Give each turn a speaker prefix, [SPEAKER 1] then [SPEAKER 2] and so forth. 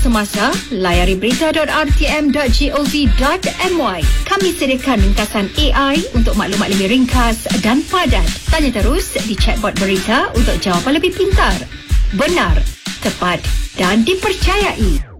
[SPEAKER 1] semasa, layari berita.rtm.gov.my. Kami sediakan ringkasan AI untuk maklumat lebih ringkas dan padat. Tanya terus di chatbot berita untuk jawapan lebih pintar, benar, tepat dan dipercayai.